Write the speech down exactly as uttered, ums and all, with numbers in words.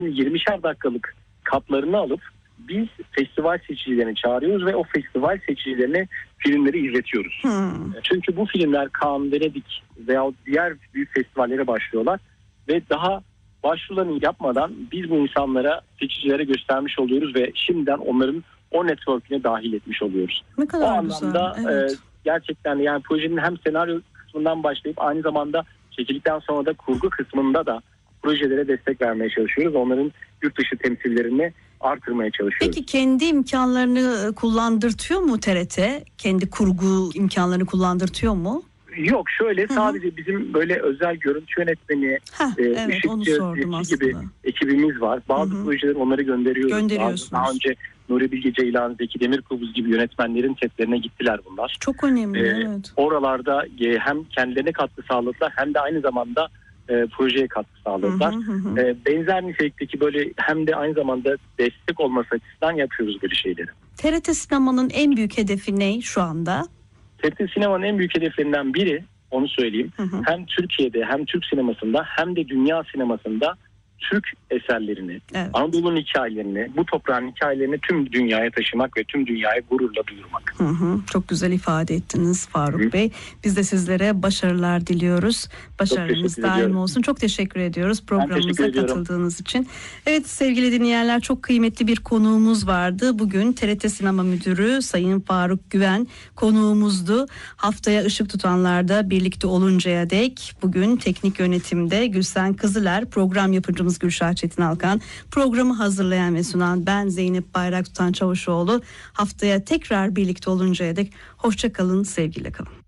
yirmişer dakikalık katlarını alıp biz festival seçicilerini çağırıyoruz ve o festival seçicilerine filmleri izletiyoruz. Hmm. Çünkü bu filmler Cannes, Venedik veya diğer büyük festivallere başlıyorlar ve daha başvurularını yapmadan biz bu insanlara, seçicilere göstermiş oluyoruz ve şimdiden onların o network'üne dahil etmiş oluyoruz. Ne kadar o anlamda güzel. Evet. E, gerçekten yani projenin hem senaryo kısmından başlayıp aynı zamanda çekildikten sonra da kurgu kısmında da projelere destek vermeye çalışıyoruz. Onların yurt dışı temsillerini artırmaya çalışıyoruz. Peki kendi imkanlarını kullandırtıyor mu T R T? Kendi kurgu imkanlarını kullandırtıyor mu? Yok şöyle Hı-hı. sadece bizim böyle özel görüntü yönetmeni, Heh, e, evet, ışıkçı gibi ekibimiz var. Bazı Hı-hı. projeleri onları gönderiyoruz. Gönderiyorsunuz. Daha önce Nuri Bilge Ceylan, Zeki Demirkubuz gibi yönetmenlerin setlerine gittiler bunlar. Çok önemli. Ee, evet. Oralarda e, hem kendilerine katkı sağladılar hem de aynı zamanda e, projeye katkı sağladılar. Hı hı hı. E, benzer nitelikteki böyle hem de aynı zamanda destek olması açısından yapıyoruz böyle şeyleri. T R T sinemanın en büyük hedefi ne şu anda? T R T sinemanın en büyük hedeflerinden biri, onu söyleyeyim. Hı hı. Hem Türkiye'de hem Türk sinemasında hem de dünya sinemasında Türk eserlerini, evet. Anadolu'nun hikayelerini, bu toprağın hikayelerini tüm dünyaya taşımak ve tüm dünyaya gururla duyurmak. Hı hı, çok güzel ifade ettiniz Faruk hı. Bey. Biz de sizlere başarılar diliyoruz. Başarınız daim olsun. Çok teşekkür ediyoruz programımıza katıldığınız için. Evet sevgili dinleyenler, çok kıymetli bir konuğumuz vardı. Bugün T R T Sinema Müdürü Sayın Faruk Güven konuğumuzdu. Haftaya ışık tutanlarda birlikte oluncaya dek bugün teknik yönetimde Gülsen Kızıler, program yapıcımız Gülşah Çetin Alkan, programı hazırlayan ve sunan ben Zeynep Bayrak Tutan Çavuşoğlu. Haftaya tekrar birlikte oluncaya dek hoşça kalın, sevgiyle kalın.